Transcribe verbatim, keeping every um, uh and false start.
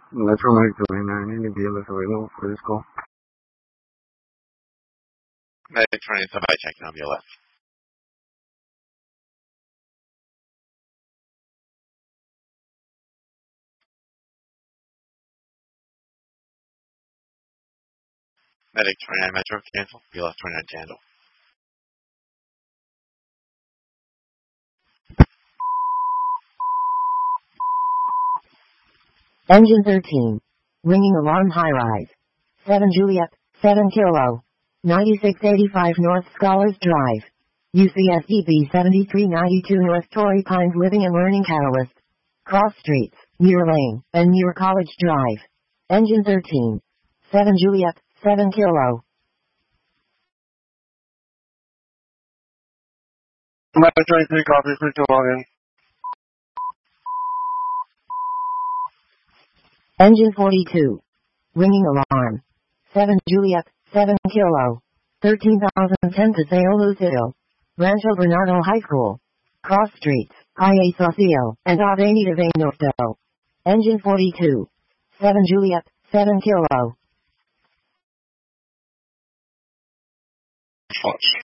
Metro Medic twenty-nine, any B L S available for this call? Medic twenty, somebody checking on B L S. Medic twenty-nine Metro, cancel. B L S twenty-nine to handle. Engine thirteen. Ringing alarm high rise. seven Juliet, seven Kilo. ninety-six eighty-five North Scholars Drive. U C S D B seventy-three ninety-two North Torrey Pines Living and Learning Catalyst. Cross Streets, Muir Lane, and Muir College Drive. Engine thirteen. seven Juliet, seven Kilo. Metro twenty-three, copy, free to log in. Engine forty-two. Ringing alarm. seven Juliet, seven Kilo. thirteen thousand ten Paseo Lucido. Rancho Bernardo High School. Cross Streets, Calle Socio, and Avenida Veinosto. Engine forty-two. seven Juliet, seven Kilo.